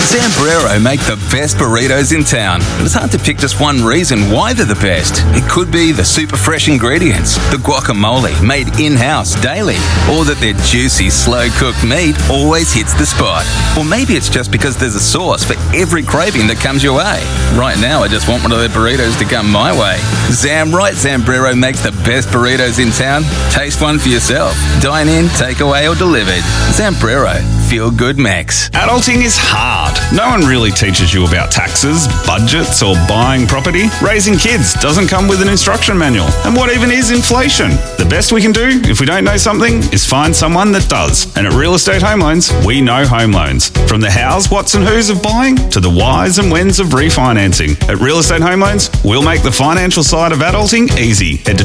Zambrero make the best burritos in town. But it's hard to pick just one reason why they're the best. It could be the super fresh ingredients, the guacamole made in-house daily, or that their juicy, slow-cooked meat always hits the spot. Or maybe it's just because there's a sauce for every craving that comes your way. Right now, I just want one of their burritos to come my way. Zambrero makes the best burritos in town. Taste one for yourself. Dine in, take away, or delivered. Zambrero. Feel good Max. Adulting is hard. No one really teaches you about taxes, budgets, or buying property. Raising kids doesn't come with an instruction manual. And what even is inflation? The best we can do, if we don't know something, is find someone that does. And at Real Estate Home Loans, we know home loans. From the hows, whats and whos of buying to the whys and whens of refinancing. At Real Estate Home Loans, we'll make the financial side of adulting easy. Head to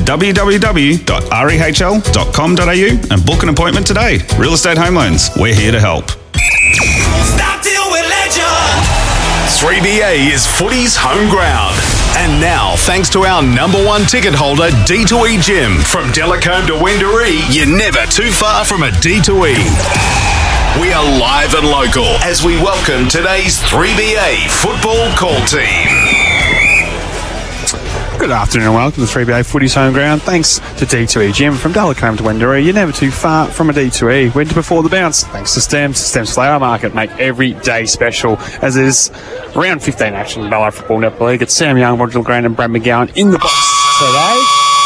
www.rehl.com.au and book an appointment today. Real Estate Home Loans, we're here to help. Stop till we're legend. 3BA is footy's home ground. And now, thanks to our number one ticket holder, D2E Gym. From Delacombe to Wendouree, you're never too far from a D2E. We are live and local as we welcome today's 3BA football call team. Good afternoon and welcome to 3BA Footy's Home Ground. Thanks to D2E Gym. From Delacombe to Wendouree, you're never too far from a D2E. Winter before the bounce. Thanks to Stem's Flower Market. Make every day special, as is round 15 action in Ballarat Football Netball League. It's Sam Young, Roger Grant and Brad McGowan in the box today.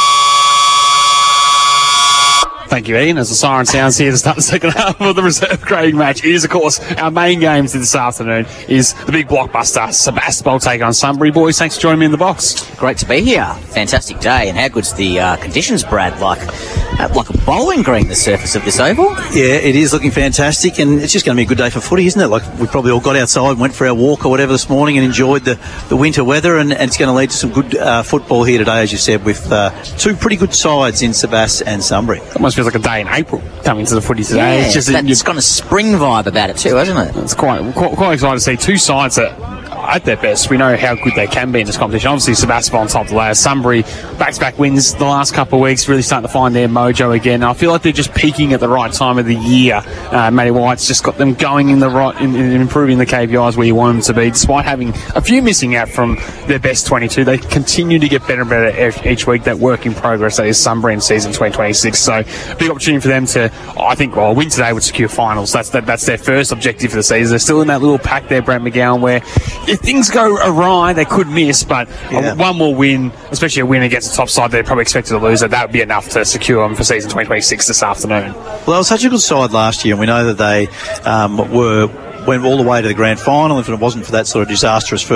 Thank you, Ian. As the siren sounds here to start the second half of the reserve grading match. It is, of course, our main game this afternoon is the big blockbuster Sebastopol take on Sunbury. Boys, thanks for joining me in the box. Great to be here. Fantastic day. And how good's the conditions, Brad? Like a bowling green, the surface of this oval. Yeah, it is looking fantastic, and it's just going to be a good day for footy, isn't it? Like, we probably all got outside and went for our walk or whatever this morning and enjoyed the winter weather, and it's going to lead to some good football here today, as you said, with two pretty good sides in Sebas and Sunbury. Almost feels like a day in April coming to the footy today. Yeah, it's just it's got a spring vibe about it too, hasn't it? It's quite exciting to see two sides that, at their best, we know how good they can be in this competition. Obviously, Sebastopol on top of the ladder. Sunbury, back-to-back wins the last couple of weeks, really starting to find their mojo again. I feel like they're just peaking at the right time of the year. Matty White's just got them going in improving the KPIs where you want them to be. Despite having a few missing out from their best 22, they continue to get better and better each week. That work in progress, that is Sunbury in season 2026. So, big opportunity for them to, I think, win today would secure finals. That's their first objective for the season. They're still in that little pack there, Brad McGowan, where if things go awry, they could miss, but one more win, especially a win against the top side, they're probably expected to lose. That would be enough to secure them for season 2026 this afternoon. Well, they were such a good side last year, and we know that they went all the way to the grand final. If it wasn't for that sort of disastrous first